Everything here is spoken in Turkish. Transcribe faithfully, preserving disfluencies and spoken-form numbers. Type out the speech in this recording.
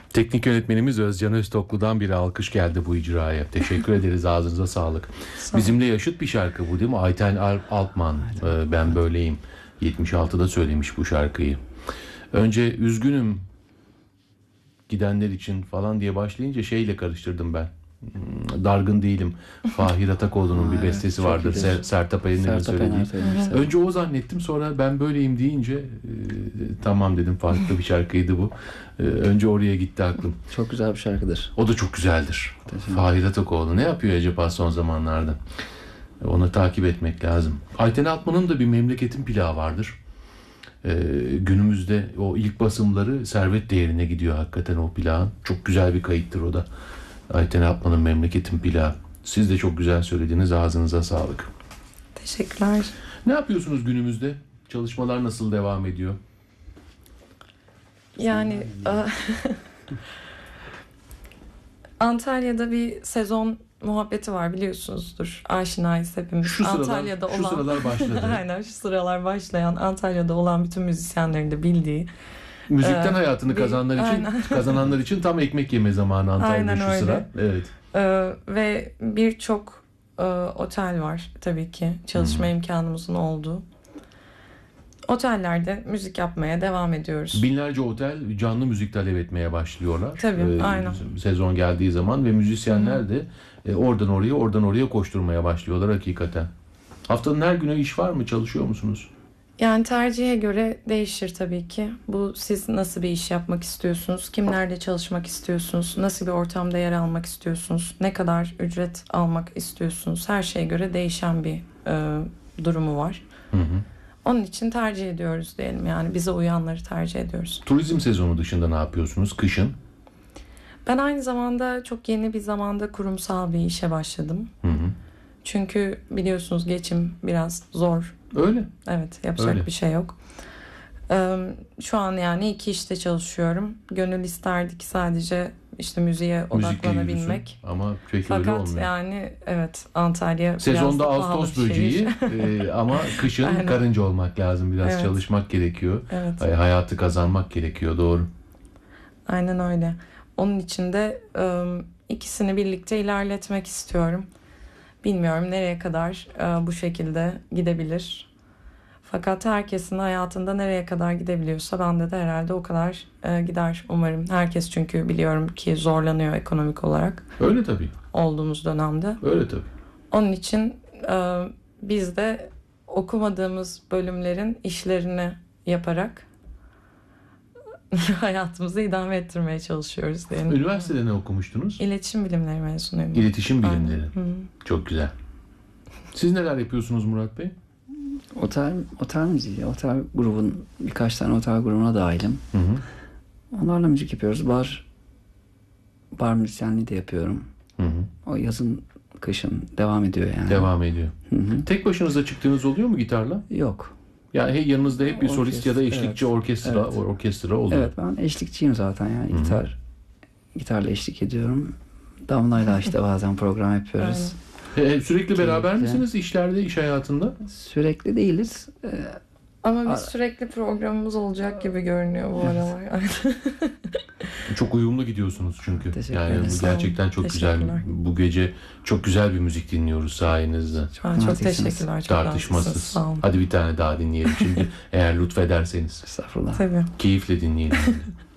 Teknik yönetmenimiz Özcan Öztoklu'dan bir alkış geldi bu icraya. Teşekkür ederiz, ağzınıza sağlık. Bizimle yaşıt bir şarkı bu değil mi? Ayten Alpman, e, Ben Böyleyim. yetmiş altıda söylemiş bu şarkıyı. Önce üzgünüm gidenler için falan diye başlayınca şeyle karıştırdım ben. Dargın değilim. Fahir Atakoğlu'nun bir bestesi vardır. Ser, Sertab Erener'in söylediği. Önce o zannettim, sonra Ben Böyleyim deyince e, tamam dedim, farklı bir şarkıydı bu. E, önce oraya gitti aklım. Çok güzel bir şarkıdır. O da çok güzeldir. Fahir Atakoğlu ne yapıyor acaba son zamanlarda? Onu takip etmek lazım. Ayten Alpman'ın da bir Memleketin Plağı vardır. Ee, günümüzde o ilk basımları servet değerine gidiyor hakikaten o plağın. Çok güzel bir kayıttır o da. Ayten Alpman'ın Memleketin Plağı. Siz de çok güzel söylediniz. Ağzınıza sağlık. Teşekkürler. Ne yapıyorsunuz günümüzde? Çalışmalar nasıl devam ediyor? Yani Antalya'da bir sezon muhabbeti var, biliyorsunuzdur. Aşinayız hepimiz. Şu sıralar, Antalya'da şu olan, sıralar başladı. Aynen, şu sıralar başlayan, Antalya'da olan bütün müzisyenlerin de bildiği. Müzikten Ee, hayatını bir, kazananlar için aynen. kazananlar için tam ekmek yeme zamanı Antalya'da Aynen şu öyle. sıra. Evet. Ee, ve birçok e, otel var tabii ki çalışma Hmm. imkanımızın olduğu. Otellerde müzik yapmaya devam ediyoruz. Binlerce otel canlı müzik talep etmeye başlıyorlar. Tabii, Ee, aynen. Sezon geldiği zaman ve müzisyenler de e, oradan oraya oradan oraya koşturmaya başlıyorlar hakikaten. Haftanın her günü iş var mı? Çalışıyor musunuz? Yani tercihe göre değişir tabii ki. Bu, siz nasıl bir iş yapmak istiyorsunuz? Kimlerle çalışmak istiyorsunuz? Nasıl bir ortamda yer almak istiyorsunuz? Ne kadar ücret almak istiyorsunuz? Her şeye göre değişen bir e, durumu var. Hı hı. Onun için tercih ediyoruz diyelim. Yani bize uyanları tercih ediyoruz. Turizm sezonu dışında ne yapıyorsunuz kışın? Ben aynı zamanda çok yeni bir zamanda kurumsal bir işe başladım. Hı hı. Çünkü biliyorsunuz geçim biraz zor. Öyle. Evet, yapacak Öyle. bir şey yok. Ee, şu an yani iki işte çalışıyorum. Gönül isterdi ki sadece işte müziğe Müzikle odaklanabilmek. yürüsün. Ama pek öyle Fakat olmuyor. yani evet, Antalya biraz Sezonda da pahalı Ağustos bir şehir. böceği e, ama kışın Aynen. karınca olmak lazım. Biraz Evet. çalışmak gerekiyor. Evet. Hay- Hayatı kazanmak gerekiyor. Doğru. Aynen öyle. Onun için de ıı, ikisini birlikte ilerletmek istiyorum. Bilmiyorum nereye kadar ıı, bu şekilde gidebilir. Fakat herkesin hayatında nereye kadar gidebiliyorsa bende de herhalde o kadar ıı, gider umarım. Herkes çünkü biliyorum ki zorlanıyor ekonomik olarak Öyle tabii. olduğumuz dönemde. Öyle tabii. Onun için ıı, biz de okumadığımız bölümlerin işlerini yaparak hayatımızı idame ettirmeye çalışıyoruz diyelim. Üniversitede ne okumuştunuz? İletişim bilimleri mezunuyum. İletişim Aynen. bilimleri. Hı. Çok güzel. Siz neler yapıyorsunuz Murat Bey? Otel, otel müziği, otel grubun, birkaç tane otel grubuna dahilim. Hı hı. Onlarla müzik yapıyoruz. Bar, bar müzisyenliği de yapıyorum. Hı hı. O yazın, kışın devam ediyor yani. Devam ediyor. Hı hı. Tek başınıza çıktığınız oluyor mu gitarla? Yok. Yani he- yanınızda hep bir solist ya da Orkestra, eşlikçi evet. orkestra Evet. orkestra oluyor. Evet, ben eşlikçiyim zaten yani. Hı hı. Gitar, gitarla eşlik ediyorum. Damla'yla işte bazen program yapıyoruz. E, sürekli beraber Keyifli. misiniz işlerde, iş hayatında? Sürekli değiliz. Ee, Ama biz Aa. sürekli programımız olacak gibi görünüyor bu aralar. Çok uyumlu gidiyorsunuz çünkü. Teşekkür Yani ederim. bu Sağ olun. gerçekten çok güzel. Teşekkürler. Bu gece çok güzel bir müzik dinliyoruz sayenizde. Çok, çok naziksiniz. teşekkürler. Çok Tartışmasız. naziksiniz. Sağ olun. Hadi bir tane daha dinleyelim şimdi eğer lütfederseniz. Estağfurullah. Tabii. Keyifle dinleyelim.